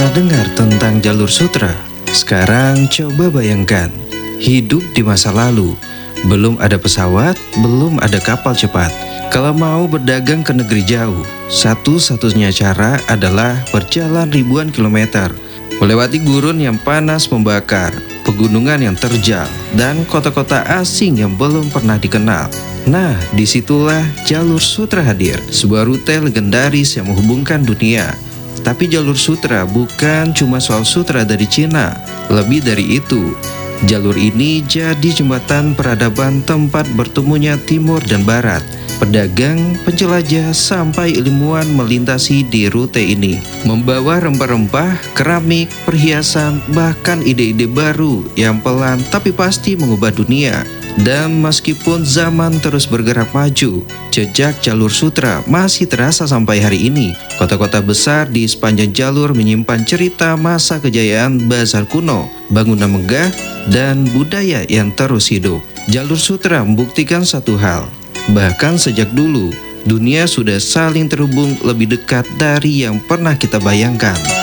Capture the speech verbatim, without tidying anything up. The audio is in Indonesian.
Pernah dengar tentang jalur sutra? Sekarang coba bayangkan, hidup di masa lalu. Belum ada pesawat, belum ada kapal cepat. Kalau mau berdagang ke negeri jauh, satu-satunya cara adalah berjalan ribuan kilometer, melewati gurun yang panas membakar, pegunungan yang terjal, dan kota-kota asing yang belum pernah dikenal. Nah, disitulah jalur sutra hadir, sebuah rute legendaris yang menghubungkan dunia. Tapi jalur sutra bukan cuma soal sutra dari Cina. Lebih dari itu, jalur ini jadi jembatan peradaban tempat bertemunya timur dan barat. Pedagang, penjelajah, sampai ilmuwan melintasi di rute ini, membawa rempah-rempah, keramik, perhiasan, bahkan ide-ide baru yang pelan tapi pasti mengubah dunia. Dan meskipun zaman terus bergerak maju, jejak jalur sutra masih terasa sampai hari ini. Kota-kota besar di sepanjang jalur menyimpan cerita masa kejayaan bazar kuno, bangunan megah, dan budaya yang terus hidup. Jalur sutra membuktikan satu hal, bahkan sejak dulu, dunia sudah saling terhubung lebih dekat dari yang pernah kita bayangkan.